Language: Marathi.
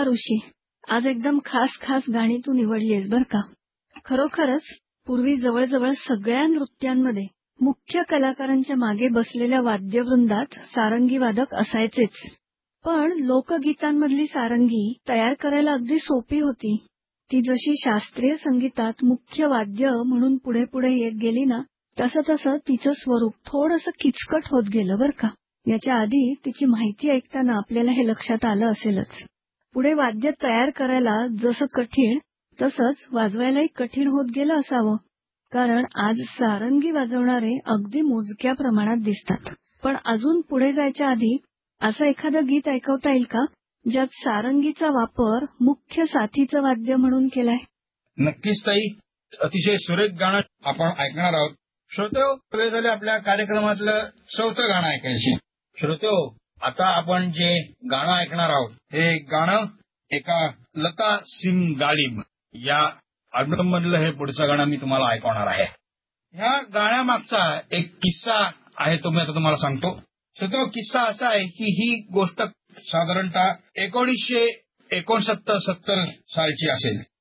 नमस्कार ऋषी. आज एकदम खास खास गाणी तू निवडलीयस बर का. खरोखरच पूर्वी जवळजवळ सगळ्या नृत्यांमध्ये मुख्य कलाकारांच्या मागे बसलेल्या वाद्यवृंदात सारंगी वादक असायचेच. पण लोकगीतांमधली सारंगी तयार करायला अगदी सोपी होती. ती जशी शास्त्रीय संगीतात मुख्य वाद्य म्हणून पुढे पुढे येत गेली ना, तसं तसं तिचं स्वरूप थोडंसं किचकट होत गेलं बर का. याच्या आधी तिची माहिती ऐकताना आपल्याला हे लक्षात आलं असेलच. पुढे वाद्य तयार करायला जसं कठीण तसंच वाजवायलाही कठीण होत गेलं असावं. कारण आज सारंगी वाजवणारे अगदी मोजक्या प्रमाणात दिसतात. पण अजून पुढे जायच्या आधी असं एखादं गीत ऐकवता येईल का, ज्यात सारंगीचा वापर मुख्य साथीचं वाद्य म्हणून केलाय? नक्कीच ताई, अतिशय सुरेख गाणं आपण ऐकणार आहोत. श्रोतेहो, वेळ झाले आपल्या कार्यक्रमातलं 4थं गाणं ऐकायचे. श्रोतेहो, आता आपण जे गाणं ऐकणार आहोत हे गाणं एका लता सिंग गालिब या अल्बम मधलं हे पुढचं गाणं मी तुम्हाला ऐकवणार आहे. ह्या गाण्यामागचा एक किस्सा आहे, तो मी आता तुम्हाला सांगतो. श्रोतेहो, किस्सा असा आहे की ही गोष्ट साधारणतः 1969-70 सालची असेल.